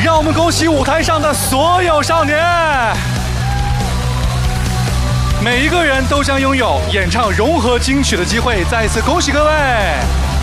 让我们恭喜舞台上的所有少年，每一个人都将拥有演唱融合金曲的机会。再一次恭喜各位！